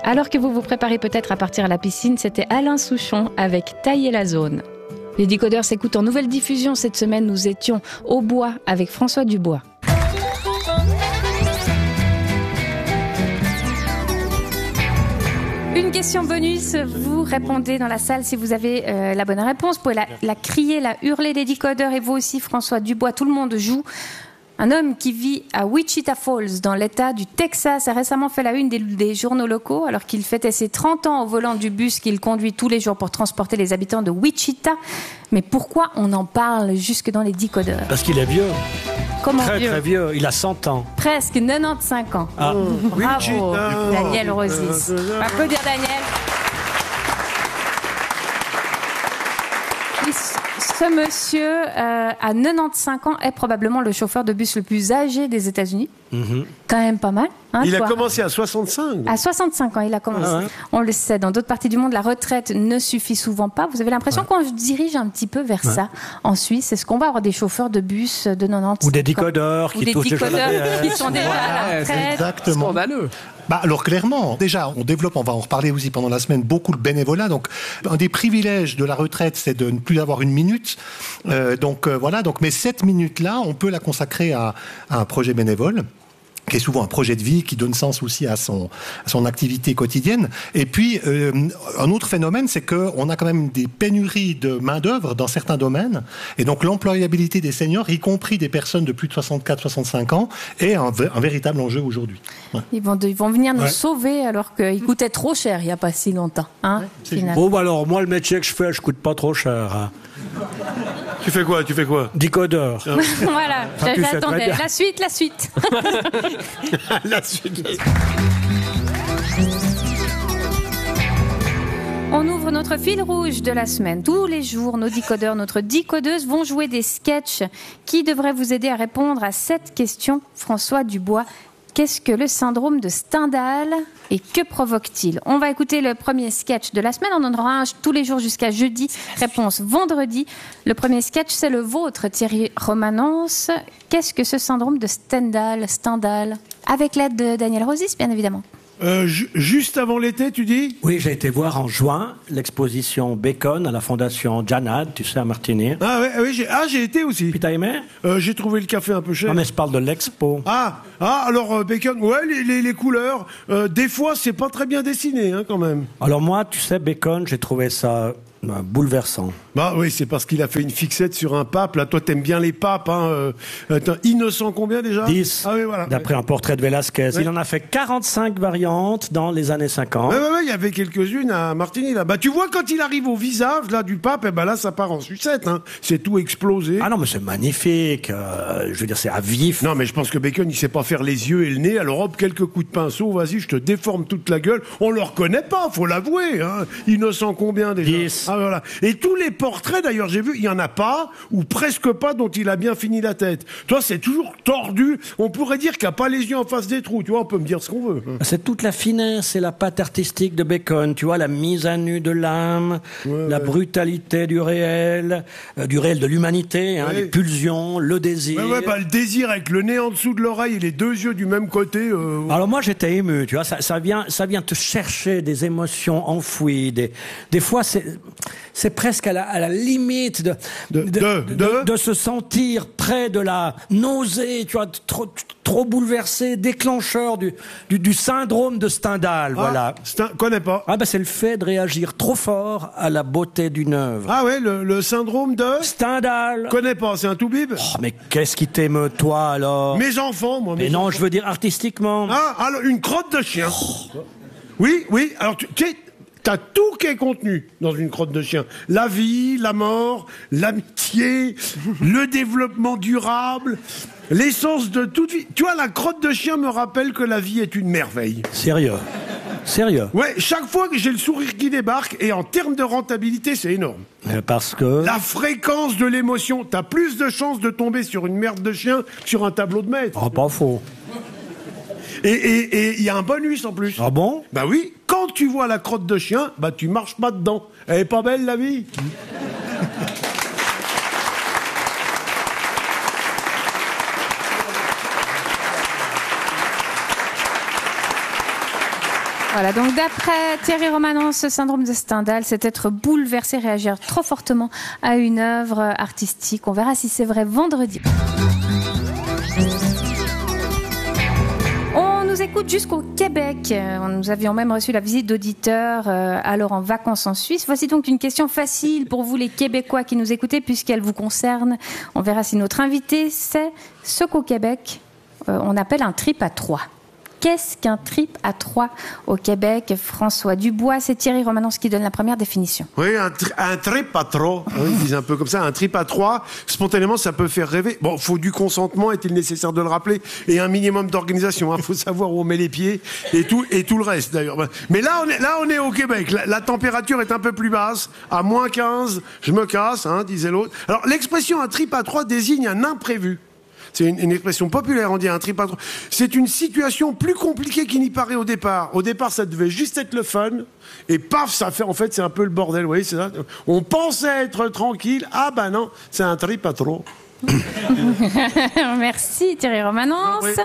Alors que vous vous préparez peut-être à partir à la piscine, c'était Alain Souchon avec Tailler la zone. Les décodeurs s'écoutent en nouvelle diffusion. Cette semaine, nous étions au bois avec François Dubois. Une question bonus, vous répondez dans la salle si vous avez la bonne réponse. Vous pouvez la crier, la hurler les décodeurs, et vous aussi François Dubois, tout le monde joue. Un homme qui vit à Wichita Falls, dans l'État du Texas, a récemment fait la une des journaux locaux alors qu'il fêtait ses 30 ans au volant du bus qu'il conduit tous les jours pour transporter les habitants de Wichita. Mais pourquoi on en parle jusque dans les décodeurs? Parce qu'il est vieux. Comment très, vieux? Très vieux, il a 100 ans. Presque 95 ans. Ah. Bravo, Daniel Rosis. On va applaudir Daniel. Ce monsieur, à 95 ans, est probablement le chauffeur de bus le plus âgé des États-Unis. Quand même pas mal. Hein, il a commencé à 65. À 65 ans, il a commencé. Ah ouais. On le sait, dans d'autres parties du monde, la retraite ne suffit souvent pas. Vous avez l'impression qu'on se dirige un petit peu vers ça. En Suisse, est-ce qu'on va avoir des chauffeurs de bus de 90 ou des décodeurs qui touchent déjà qui sont déjà à la retraite? Exactement. Scandaleux. Bah alors clairement, déjà, on développe, on va en reparler aussi pendant la semaine, beaucoup le bénévolat. Donc, un des privilèges de la retraite, c'est de ne plus avoir une minute. Voilà. Donc, mais cette minute-là, on peut la consacrer à un projet bénévole, qui est souvent un projet de vie, qui donne sens aussi à son activité quotidienne. Et puis, un autre phénomène, c'est qu'on a quand même des pénuries de main-d'œuvre dans certains domaines. Et donc, l'employabilité des seniors, y compris des personnes de plus de 64-65 ans, est un véritable enjeu aujourd'hui. Ouais. Ils vont venir nous sauver alors qu'ils coûtaient trop cher il n'y a pas si longtemps. Hein, bon, bah alors, moi, le métier que je fais, je coûte pas trop cher. Hein. Tu fais quoi? Décodeur. Voilà, j'attendais. La suite. La suite. On ouvre notre fil rouge de la semaine. Tous les jours, nos décodeurs, notre décodeuse vont jouer des sketchs qui devraient vous aider à répondre à cette question. François Dubois, qu'est-ce que le syndrome de Stendhal et que provoque-t-il? On va écouter le premier sketch de la semaine. On en aura un tous les jours jusqu'à jeudi. Réponse vendredi. Le premier sketch, c'est le vôtre, Thierry Romanence. Qu'est-ce que ce syndrome de Stendhal? Avec l'aide de Daniel Rosis, bien évidemment. Juste avant l'été, tu dis? Oui, j'ai été voir en juin l'exposition Bacon à la fondation Janad, tu sais, à Martigny. J'ai été aussi. Puis t'as aimé? J'ai trouvé le café un peu cher. Non, mais je parle de l'expo. Alors Bacon, les couleurs, des fois c'est pas très bien dessiné, hein, quand même. Alors moi, tu sais, Bacon, j'ai trouvé ça bouleversant. Bah oui, c'est parce qu'il a fait une fixette sur un pape. Là, toi, t'aimes bien les papes. Hein. Innocent combien déjà? 10. Ah oui, voilà. D'après un portrait de Velázquez. Ouais. Il en a fait 45 variantes dans les années 50. Il y avait quelques-unes à Martigny, là. Bah, tu vois, quand il arrive au visage, là, du pape, là, ça part en sucette, hein. C'est tout explosé. Ah non, mais c'est magnifique. Je veux dire, c'est à vif. Non, mais je pense que Bacon, il sait pas faire les yeux et le nez. Alors, hop, quelques coups de pinceau, vas-y, je te déforme toute la gueule. On le reconnaît pas, faut l'avouer, hein. Innocent combien, déjà? 10. Ah, voilà. Et tous les portraits, d'ailleurs, j'ai vu, il y en a pas, ou presque pas, dont il a bien fini la tête. Toi, c'est toujours tordu. On pourrait dire qu'il n'y a pas les yeux en face des trous. Tu vois, on peut me dire ce qu'on veut. C'est toute la finesse et la patte artistique de Bacon. Tu vois, la mise à nu de l'âme, la brutalité du réel de l'humanité, hein, les pulsions, le désir. Le désir avec le nez en dessous de l'oreille et les deux yeux du même côté. Alors moi, j'étais ému, tu vois, ça vient te chercher des émotions enfouies. Des fois, c'est presque à la limite de se sentir près de la nausée, tu vois, trop bouleversé, déclencheur du syndrome de Stendhal, voilà. Connais pas. C'est le fait de réagir trop fort à la beauté d'une œuvre. Ah ouais, le syndrome de Stendhal. Connais pas, c'est un tout-bib. Mais qu'est-ce qui t'émeut, toi, alors? Mes enfants, moi. Mais non, je veux dire artistiquement. Alors une crotte de chien. Oui, alors t'as tout qui est contenu dans une crotte de chien. La vie, la mort, l'amitié, le développement durable, l'essence de toute vie. Tu vois, la crotte de chien me rappelle que la vie est une merveille. Sérieux? Ouais, chaque fois que j'ai le sourire qui débarque, et en termes de rentabilité, c'est énorme. Parce que... La fréquence de l'émotion. T'as plus de chances de tomber sur une merde de chien que sur un tableau de maître. Ah, pas faux. Et il y a un bonus en plus. Ah bon? Bah oui, quand tu vois la crotte de chien, tu marches pas dedans. Elle est pas belle, la vie? Voilà, donc d'après Thierry Romanens, ce syndrome de Stendhal, c'est être bouleversé, réagir trop fortement à une œuvre artistique. On verra si c'est vrai vendredi. On nous écoute jusqu'au Québec. Nous avions même reçu la visite d'auditeurs alors en vacances en Suisse. Voici donc une question facile pour vous les Québécois qui nous écoutez puisqu'elle vous concerne. On verra si notre invité sait ce qu'au Québec on appelle un trip à trois. Qu'est-ce qu'un trip à trois au Québec? François Dubois, c'est Thierry Romanens qui donne la première définition. Oui, un trip à trois. Oui, ils disent un peu comme ça. Un trip à trois, spontanément, ça peut faire rêver. Bon, faut du consentement, est-il nécessaire de le rappeler, et un minimum d'organisation. Faut savoir où on met les pieds et tout le reste d'ailleurs. Mais là, on est au Québec. La température est un peu plus basse, à moins 15. Je me casse, disait l'autre. Alors, l'expression un trip à trois désigne un imprévu. C'est une expression populaire, on dit un trip à trois. C'est une situation plus compliquée qu'il n'y paraît au départ. Au départ, ça devait juste être le fun, et paf, ça fait, en fait, c'est un peu le bordel, vous voyez, c'est ça. On pensait être tranquille, ah ben non, c'est un trip à trois. Merci Thierry Romanens. Oui.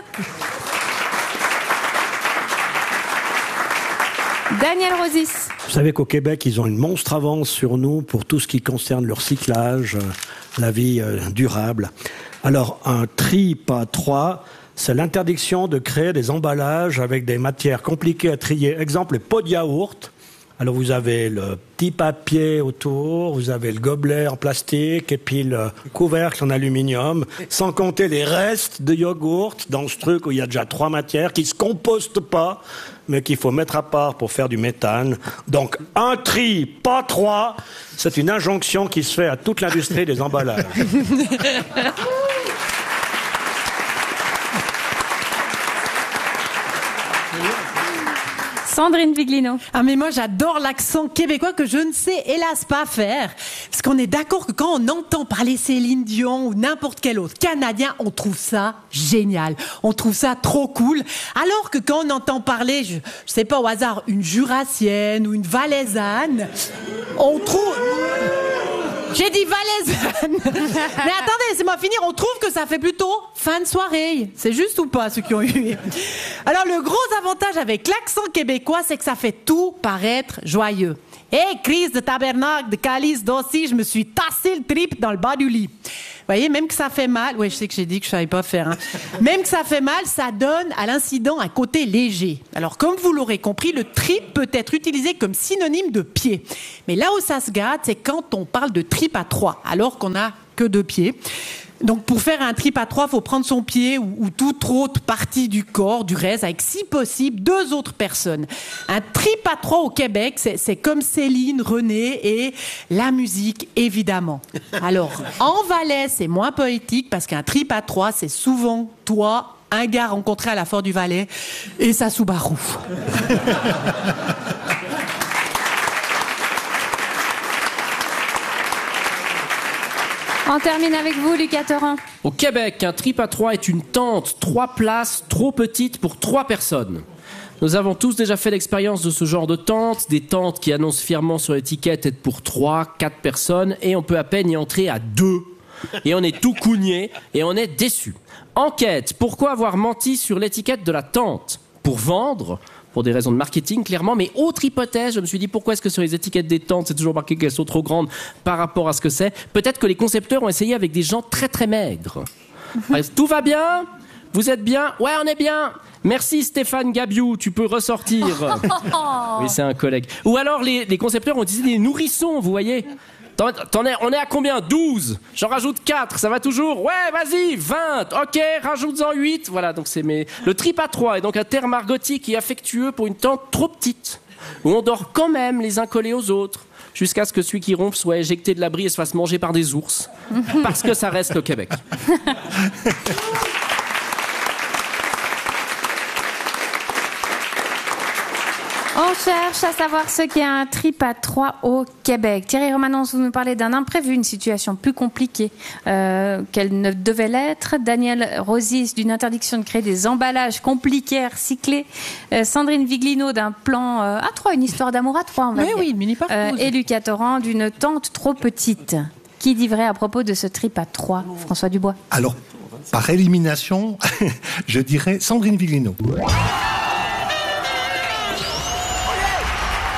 Daniel Rosis. Vous savez qu'au Québec, ils ont une monstre avance sur nous pour tout ce qui concerne le recyclage, la vie durable. Alors, un trip à trois, c'est l'interdiction de créer des emballages avec des matières compliquées à trier. Exemple, les pots de yaourt. Alors, vous avez le petit papier autour, vous avez le gobelet en plastique et puis le couvercle en aluminium, sans compter les restes de yaourt dans ce truc où il y a déjà 3 matières qui se compostent pas, mais qu'il faut mettre à part pour faire du méthane. Donc, un tri, pas 3, c'est une injonction qui se fait à toute l'industrie des emballages. Sandrine Viglino. Ah mais moi j'adore l'accent québécois que je ne sais hélas pas faire. Parce qu'on est d'accord que quand on entend parler Céline Dion ou n'importe quel autre Canadien, on trouve ça génial. On trouve ça trop cool. Alors que quand on entend parler, je sais pas au hasard, une Jurassienne ou une Valaisanne, on trouve... J'ai dit valaisanne. Mais attendez, laissez-moi finir. On trouve que ça fait plutôt fin de soirée. C'est juste ou pas, ceux qui ont eu. Alors, le gros avantage avec l'accent québécois, c'est que ça fait tout paraître joyeux. Hey, crise de tabernacle, de calice, d'aussi, je me suis tassé le trip dans le bas du lit. Vous voyez, même que ça fait mal, oui, je sais que j'ai dit que je savais pas faire, Même que ça fait mal, ça donne à l'incident un côté léger. Alors, comme vous l'aurez compris, le trip peut être utilisé comme synonyme de pied. Mais là où ça se gâte, c'est quand on parle de trip à 3, alors qu'on n'a que 2 pieds. Donc, pour faire un trip à 3, il faut prendre son pied ou toute autre partie du corps, du reste, avec, si possible, 2 autres personnes. Un trip à 3 au Québec, c'est comme Céline, René et la musique, évidemment. Alors, en Valais, c'est moins poétique parce qu'un trip à 3, c'est souvent toi, un gars rencontré à la Fort du Valais et sa Subaru. On termine avec vous, Lucas Torrent. Au Québec, un trip à 3 est une tente, 3 places, trop petite pour 3 personnes. Nous avons tous déjà fait l'expérience de ce genre de tente, des tentes qui annoncent fièrement sur l'étiquette être pour 3, 4 personnes, et on peut à peine y entrer à 2. Et on est tout cougné, et on est déçu. Enquête, pourquoi avoir menti sur l'étiquette de la tente? Pour vendre? Pour des raisons de marketing, clairement. Mais autre hypothèse, je me suis dit, pourquoi est-ce que sur les étiquettes des tentes, c'est toujours marqué qu'elles sont trop grandes par rapport à ce que c'est? Peut-être que les concepteurs ont essayé avec des gens très très maigres. Tout va bien? Vous êtes bien? Ouais, on est bien. Merci Stéphane Gabiou, tu peux ressortir. Oui, c'est un collègue. Ou alors les concepteurs ont utilisé des nourrissons, vous voyez. On est à combien? 12. J'en rajoute 4, ça va toujours? Ouais, vas-y, 20. Ok, rajoute-en 8. Voilà, donc le trip à 3 est donc un terme argotique et affectueux pour une tente trop petite, où on dort quand même les uns collés aux autres, jusqu'à ce que celui qui ronfle soit éjecté de l'abri et se fasse manger par des ours. Parce que ça reste le Québec. On cherche à savoir ce qu'est un trip à 3 au Québec. Thierry Romanens, vous nous parlez d'un imprévu, une situation plus compliquée qu'elle ne devait l'être. Daniel Rosis, d'une interdiction de créer des emballages compliqués à recycler. Sandrine Viglino, d'un plan à 3, une histoire d'amour à 3, on va dire. Oui, mini parcours. Et Lucas Torrent, d'une tente trop petite. Qui dit vrai à propos de ce trip à 3, François Dubois? Alors, par élimination, je dirais Sandrine Viglino.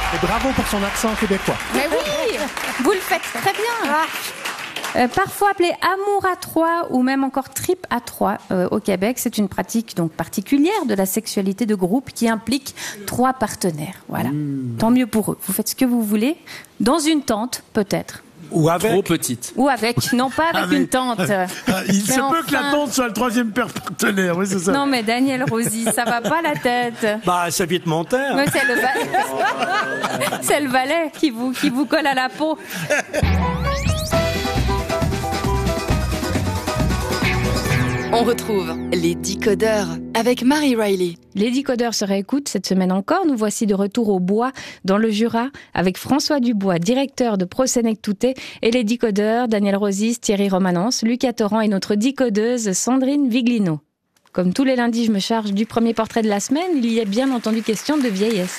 Et bravo pour son accent québécois. Mais oui, vous le faites très bien. Parfois appelé amour à trois ou même encore trip à trois au Québec, c'est une pratique donc particulière de la sexualité de groupe qui implique 3 partenaires. Voilà. Tant mieux pour eux. Vous faites ce que vous voulez dans une tente peut-être. Ou avec. Trop petite. Ou avec, non pas avec une tente. Il se Mais peut que la tante soit le 3e partenaire, oui, c'est ça. Non mais Daniel Rosy, ça va pas la tête. Bah, c'est vite monté. Hein. Mais c'est c'est le valet qui vous colle à la peau. On retrouve les Décodeurs avec Marie Riley. Les Décodeurs se réécoutent cette semaine encore. Nous voici de retour au Bois, dans le Jura, avec François Dubois, directeur de Prosenectouté, et les Décodeurs, Daniel Rosis, Thierry Romanence, Lucas Torrent et notre décodeuse Sandrine Viglino. Comme tous les lundis, je me charge du premier portrait de la semaine. Il y a bien entendu question de vieillesse.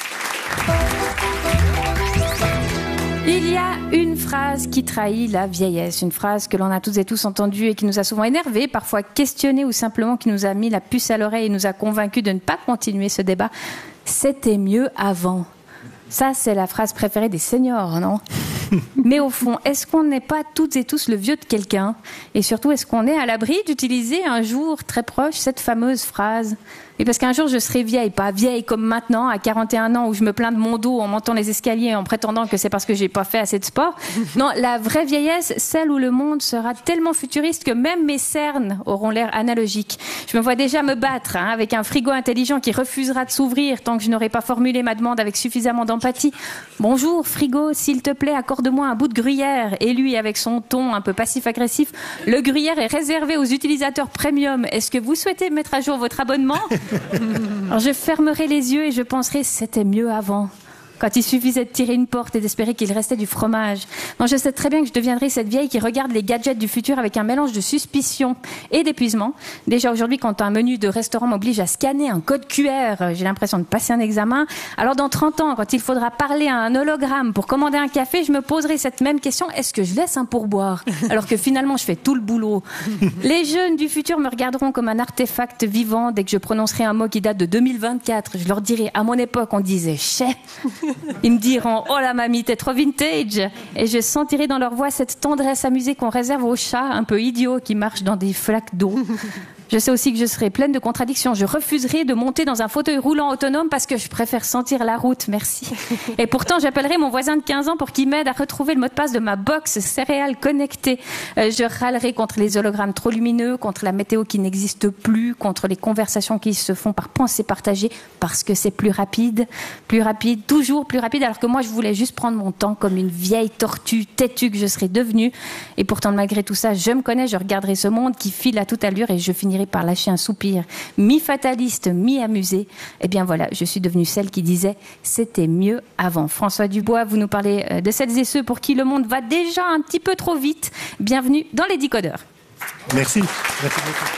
Il y a une phrase qui trahit la vieillesse, une phrase que l'on a toutes et tous entendue et qui nous a souvent énervés, parfois questionnés ou simplement qui nous a mis la puce à l'oreille et nous a convaincus de ne pas continuer ce débat. C'était mieux avant. Ça, c'est la phrase préférée des seniors, non ? Mais au fond, est-ce qu'on n'est pas toutes et tous le vieux de quelqu'un ? Et surtout, est-ce qu'on est à l'abri d'utiliser un jour très proche cette fameuse phrase ? Et parce qu'un jour, je serai vieille, pas vieille comme maintenant, à 41 ans, où je me plains de mon dos en montant les escaliers en prétendant que c'est parce que j'ai pas fait assez de sport. Non, la vraie vieillesse, celle où le monde sera tellement futuriste que même mes cernes auront l'air analogiques. Je me vois déjà me battre avec un frigo intelligent qui refusera de s'ouvrir tant que je n'aurai pas formulé ma demande avec suffisamment d'empathie. Bonjour, frigo, s'il te plaît, accorde-moi un bout de gruyère. Et lui, avec son ton un peu passif-agressif, le gruyère est réservé aux utilisateurs premium. Est-ce que vous souhaitez mettre à jour votre abonnement ? Alors je fermerai les yeux et je penserai c'était mieux avant. Quand il suffisait de tirer une porte et d'espérer qu'il restait du fromage. Non, je sais très bien que je deviendrai cette vieille qui regarde les gadgets du futur avec un mélange de suspicion et d'épuisement. Déjà aujourd'hui, quand un menu de restaurant m'oblige à scanner un code QR, j'ai l'impression de passer un examen. Alors dans 30 ans, quand il faudra parler à un hologramme pour commander un café, je me poserai cette même question, est-ce que je laisse un pourboire ? Alors que finalement, je fais tout le boulot. Les jeunes du futur me regarderont comme un artefact vivant dès que je prononcerai un mot qui date de 2024. Je leur dirai, à mon époque, on disait « chais ». Ils me diront « oh la mamie, t'es trop vintage !» Et je sentirai dans leur voix cette tendresse amusée qu'on réserve aux chats un peu idiots qui marchent dans des flaques d'eau. Je sais aussi que je serai pleine de contradictions. Je refuserai de monter dans un fauteuil roulant autonome parce que je préfère sentir la route, merci. Et pourtant, j'appellerai mon voisin de 15 ans pour qu'il m'aide à retrouver le mot de passe de ma box céréales connectée. Je râlerai contre les hologrammes trop lumineux, contre la météo qui n'existe plus, contre les conversations qui se font par pensée partagée parce que c'est plus rapide, toujours plus rapide, alors que moi, je voulais juste prendre mon temps comme une vieille tortue têtue que je serais devenue. Et pourtant, malgré tout ça, je me connais, je regarderai ce monde qui file à toute allure et je finirai par lâcher un soupir, mi-fataliste, mi-amusé. Eh bien voilà, je suis devenue celle qui disait « c'était mieux avant ». François Dubois, vous nous parlez de celles et ceux pour qui le monde va déjà un petit peu trop vite. Bienvenue dans les Décodeurs. Merci. Merci beaucoup.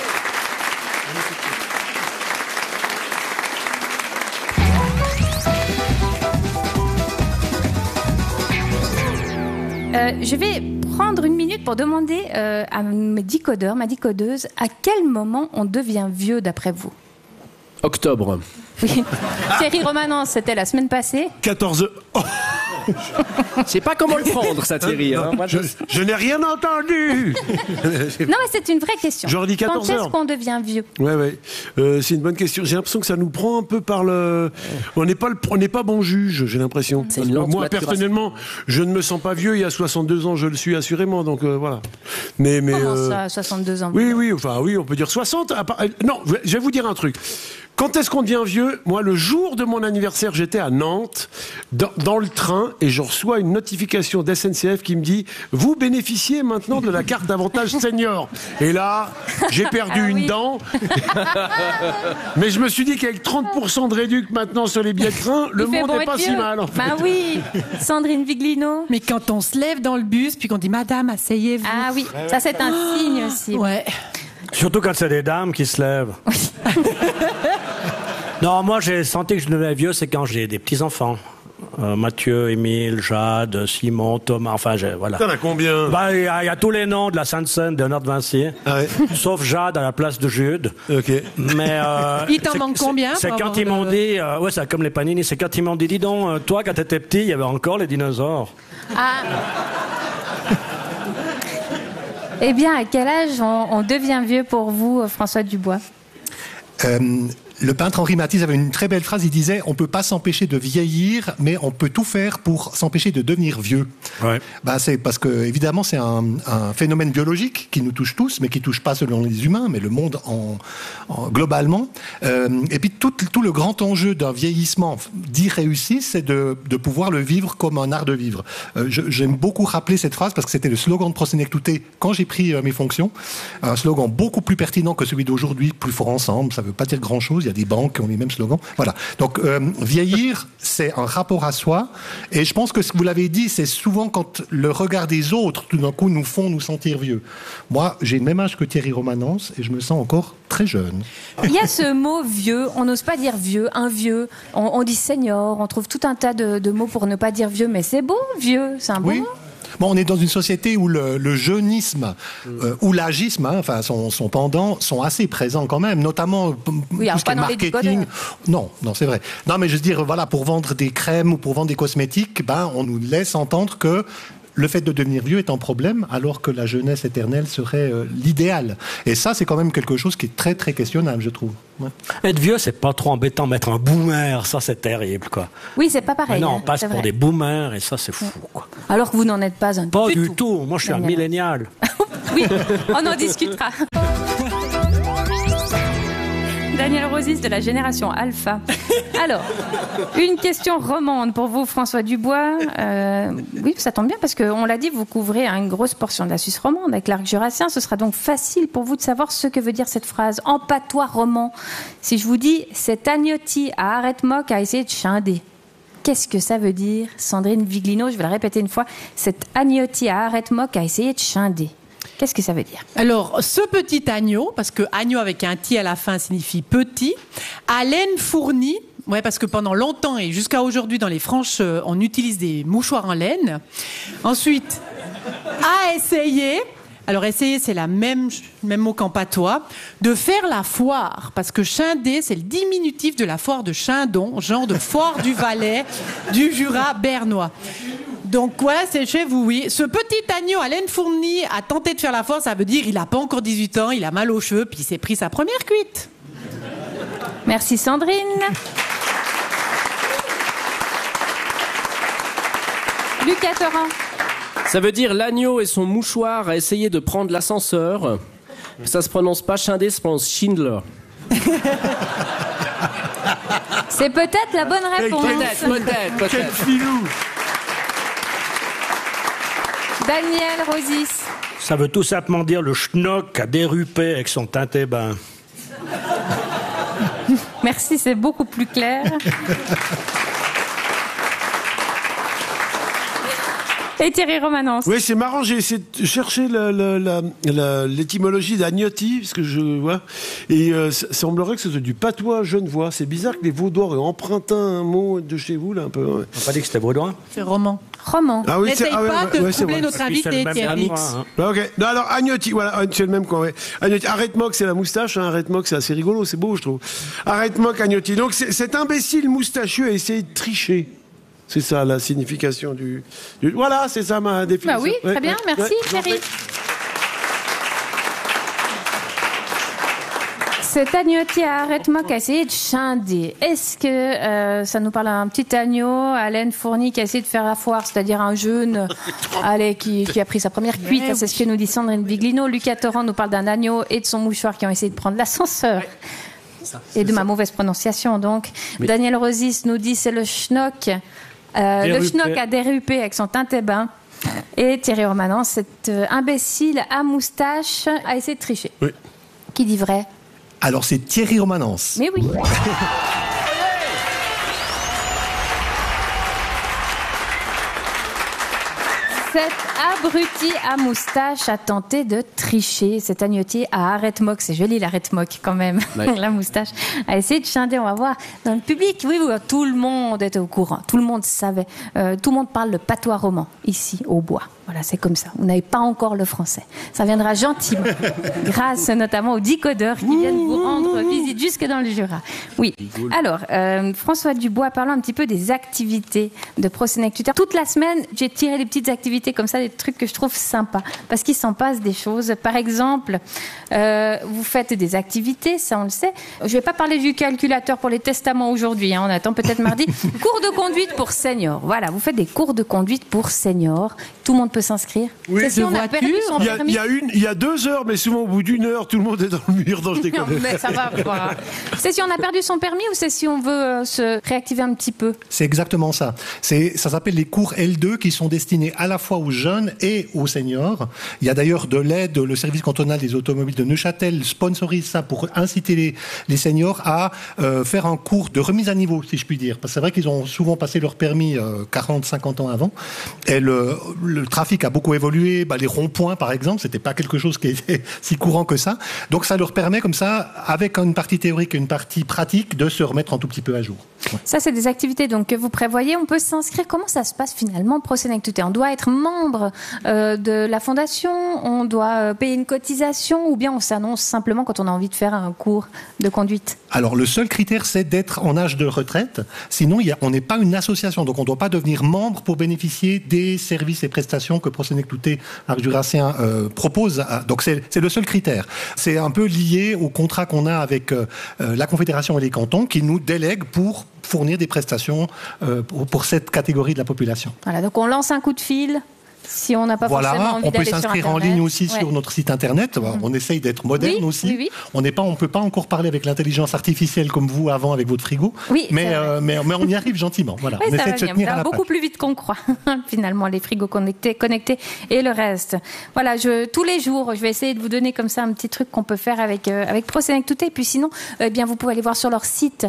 Je vais prendre une minute pour demander à mes décodeurs, ma décodeuse, à quel moment on devient vieux d'après vous ? Octobre. Oui. Thierry Romanence, c'était la semaine passée. 14 heures. Oh. Je sais pas comment le prendre, ça, Thierry. Hein. Moi, je n'ai rien entendu. Non, mais c'est une vraie question. J'aurais dit 14 Quand heures. est-ce qu'on devient vieux ? Ouais. C'est une bonne question. J'ai l'impression que ça nous prend un peu par le. On n'est pas bon juge, j'ai l'impression. C'est une lente moi, maturation. Personnellement, je ne me sens pas vieux. Il y a 62 ans, je le suis assurément. Donc voilà. Mais Comment ça, 62 ans ? Oui, on peut dire 60. Non, je vais vous dire un truc. Quand est-ce qu'on devient vieux ? Moi, le jour de mon anniversaire, j'étais à Nantes, dans le train, et je reçois une notification d'SNCF qui me dit « Vous bénéficiez maintenant de la carte d'avantage senior ». Et là, j'ai perdu une dent. Mais je me suis dit qu'avec 30% de réduc maintenant sur les billets de train, le monde n'est pas si mal, en fait. Ben oui, Sandrine Viglino. Mais quand on se lève dans le bus, puis qu'on dit « Madame, asseyez-vous ». Ah oui, ça c'est un signe aussi. Ouais. Surtout quand c'est des dames qui se lèvent. Non, moi j'ai senti que je devenais vieux, c'est quand j'ai des petits-enfants. Mathieu, Émile, Jade, Simon, Thomas, enfin, voilà. T'en as combien? Bah, il y a tous les noms de la Sainte Seine de Léonard de Vinci. Ah ouais. Sauf Jade à la place de Jude. Ok. Mais, Il t'en manque combien? C'est quand ils m'ont dit, ouais, c'est comme les panini, c'est quand ils m'ont dit, dis donc, toi, quand t'étais petit, il y avait encore les dinosaures. Ah. Eh bien, à quel âge on devient vieux pour vous, François Dubois? Le peintre Henri Matisse avait une très belle phrase, il disait « On ne peut pas s'empêcher de vieillir, mais on peut tout faire pour s'empêcher de devenir vieux. Ouais. » C'est parce que, évidemment, c'est un phénomène biologique qui nous touche tous, mais qui ne touche pas seulement les humains, mais le monde globalement. Et puis, tout le grand enjeu d'un vieillissement dit réussi, c'est de pouvoir le vivre comme un art de vivre. J'aime beaucoup rappeler cette phrase parce que c'était le slogan de Prosenectute quand j'ai pris mes fonctions. Un slogan beaucoup plus pertinent que celui d'aujourd'hui, plus fort ensemble, ça ne veut pas dire grand-chose. Il y a des banques qui ont les mêmes slogans. Voilà. Donc, vieillir, c'est un rapport à soi. Et je pense que ce que vous l'avez dit, c'est souvent quand le regard des autres, tout d'un coup, nous font nous sentir vieux. Moi, j'ai le même âge que Thierry Romanens et je me sens encore très jeune. Il y a ce mot vieux. On n'ose pas dire vieux, un vieux. On dit senior. On trouve tout un tas de mots pour ne pas dire vieux. Mais c'est beau, vieux. C'est un beau mot. Bon, on est dans une société où le jeunisme ou l'agisme, enfin son pendant, sont assez présents quand même, notamment tout ce qui est marketing. Non, c'est vrai. Non, mais je veux dire, voilà, pour vendre des crèmes ou pour vendre des cosmétiques, on nous laisse entendre que le fait de devenir vieux est un problème, alors que la jeunesse éternelle serait l'idéal. Et ça, c'est quand même quelque chose qui est très, très questionnable, je trouve. Ouais. Être vieux, c'est pas trop embêtant. Mettre un boomer, ça, c'est terrible, quoi. Oui, c'est pas pareil. Mais non, on passe pour des boomers, et ça, c'est fou, quoi. Alors que vous n'en êtes pas un. Pas du tout. Moi, je suis un millénial. Oui, on en discutera. Daniel Rosis de la génération Alpha. Alors, une question romande pour vous, François Dubois. Oui, ça tombe bien parce qu'on l'a dit, vous couvrez une grosse portion de la Suisse romande avec l'arc jurassien. Ce sera donc facile pour vous de savoir ce que veut dire cette phrase en patois roman. Si je vous dis « cet agnotti à arrête-moc a essayé de chinder », qu'est-ce que ça veut dire, Sandrine Viglino? Je vais le répéter une fois. « Cet agnotti à arrête-moc a essayé de chinder ». Qu'est-ce que ça veut dire? Alors, ce petit agneau, parce que agneau avec un ti à la fin signifie petit, à laine fournie, ouais, parce que pendant longtemps et jusqu'à aujourd'hui dans les Franches, on utilise des mouchoirs en laine. Ensuite, à essayer. Alors, essayer, c'est le même mot qu'en patois, de faire la foire, parce que chinder, c'est le diminutif de la foire de Chindon, genre de foire du Valais, du Jura bernois. Donc voilà, c'est chez vous, oui. Ce petit agneau à laine fournie a tenté de faire la foire, ça veut dire il n'a pas encore 18 ans, il a mal aux cheveux, puis il s'est pris sa première cuite. Merci Sandrine. Lucas Torrent. Ça veut dire l'agneau et son mouchoir a essayé de prendre l'ascenseur. Ça se prononce pas Schindler, ça se prononce Schindler. C'est peut-être la bonne réponse. Peut-être. Quel filou. Daniel Rosis. Ça veut tout simplement dire le schnock a dérupé avec son teinté bain. Merci, c'est beaucoup plus clair. Et Thierry Romanens. Oui, c'est marrant, j'ai essayé de chercher l'étymologie d'agnotti, parce que je vois, et semblerait que ce soit du patois genevois. C'est bizarre que les Vaudois aient emprunté un mot de chez vous, là, un peu. Ouais. On n'a pas dit que c'était vaudois? C'est roman. Ah oui, n'essaye pas de troubler notre invité, Thierry. Ok. Non, alors, agnotti, voilà, c'est le même quoi, ouais. Agnotti. Arrête-moc, c'est la moustache, hein. Arrête-moc, c'est assez rigolo, c'est beau, je trouve. Arrête-moc, agnotti. Donc, cet imbécile moustachu a essayé de tricher. C'est ça, la signification du... Voilà, c'est ça ma définition. Bah oui, très bien, merci, Thierry. Cet agnotti à arrête-moc a essayé de chinder. Est-ce que ça nous parle d'un petit agneau à laine fournie qui a essayé de faire la foire, c'est-à-dire un jeune qui a pris sa première cuite, c'est ce que nous dit Sandrine Viglino. Lucas Torrent nous parle d'un agneau et de son mouchoir qui ont essayé de prendre l'ascenseur. Et de ma mauvaise prononciation, donc. Mais... Daniel Rosis nous dit c'est le schnock. Le schnock a dérupé avec son teinté bain. Et Thierry Romanens, cet imbécile à moustache a essayé de tricher. Oui. Qui dit vrai? Alors c'est Thierry Romanens. Mais oui. Cet abruti à moustache a tenté de tricher. Cet agnotier à arrête moque, c'est joli l'arrête moque quand même, ouais. La moustache, a essayé de chinder, on va voir. Dans le public, oui, tout le monde était au courant, tout le monde savait. Tout le monde parle le patois roman, ici, au bois. Voilà, c'est comme ça. Vous n'avez pas encore le français. Ça viendra gentiment, grâce notamment aux décodeurs qui viennent vous rendre visite jusque dans le Jura. Oui. Alors, François Dubois, parlons un petit peu des activités de Prosenectuteur. Toute la semaine, j'ai tiré des petites activités comme ça, des trucs que je trouve sympas, parce qu'il s'en passe des choses. Par exemple, vous faites des activités, ça on le sait. Je ne vais pas parler du calculateur pour les testaments aujourd'hui, on attend peut-être mardi. Cours de conduite pour seniors. Voilà, vous faites des cours de conduite pour seniors. Tout le monde peut s'inscrire. Oui, c'est si on a perdu son permis. Il y a 2 heures, mais souvent au bout d'1 heure, tout le monde est dans le mur. Non, je déconne. Non, mais ça va pas. C'est si on a perdu son permis ou c'est si on veut se réactiver un petit peu? C'est exactement ça. Ça s'appelle les cours L2 qui sont destinés à la fois aux jeunes et aux seniors. Il y a d'ailleurs de l'aide, le service cantonal des automobiles de Neuchâtel sponsorise ça pour inciter les seniors à faire un cours de remise à niveau, si je puis dire. Parce que c'est vrai qu'ils ont souvent passé leur permis 40-50 ans avant. Et le trafic a beaucoup évolué. Les ronds-points, par exemple, c'était pas quelque chose qui était si courant que ça. Donc ça leur permet comme ça, avec une partie théorique et une partie pratique, de se remettre un tout petit peu à jour. Ouais. Ça, c'est des activités donc, que vous prévoyez. On peut s'inscrire. Comment ça se passe finalement, Prosenectuteur? On doit être membre de la fondation, on doit payer une cotisation ou bien on s'annonce simplement quand on a envie de faire un cours de conduite? Alors, le seul critère, c'est d'être en âge de retraite. Sinon, on n'est pas une association. Donc, on ne doit pas devenir membre pour bénéficier des services et prestations que Prosenectuteur Arc Jurassien propose. Donc, c'est le seul critère. C'est un peu lié au contrat qu'on a avec la Confédération et les cantons qui nous délèguent pour fournir des prestations pour cette catégorie de la population. Voilà, donc on lance un coup de fil. Si on n'a pas forcément envie d'aller sur Internet. On peut s'inscrire en ligne aussi sur notre site Internet. On essaye d'être moderne aussi. Oui. On ne peut pas encore parler avec l'intelligence artificielle comme vous avant avec votre frigo. Oui, mais on y arrive gentiment. Voilà. Oui, on essaie de se tenir à la beaucoup page. plus vite qu'on croit, finalement, les frigos connectés et le reste. Voilà, tous les jours, je vais essayer de vous donner comme ça un petit truc qu'on peut faire avec Prosenectuteur. Et puis sinon, vous pouvez aller voir sur leur site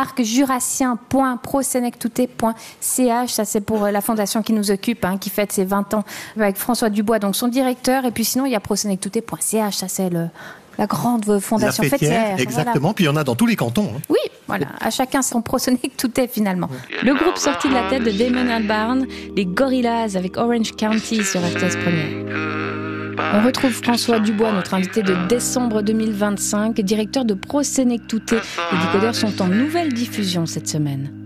arcjurassien.prosenectuteur.ch. Ça, c'est pour la fondation qui nous occupe, qui fête ses 20 ans. Avec François Dubois, donc son directeur, et puis sinon il y a prosenectuteur.ch, ça c'est la grande fondation fêtière. Exactement, voilà. Puis il y en a dans tous les cantons. Oui, voilà, à chacun son Prosenectuteur finalement. Le groupe sorti de la tête de Damon Albarn, les Gorillaz avec Orange County sur RTS Première. On retrouve François Dubois, notre invité de décembre 2025, directeur de Prosenectuteur. Les décodeurs sont en nouvelle diffusion cette semaine.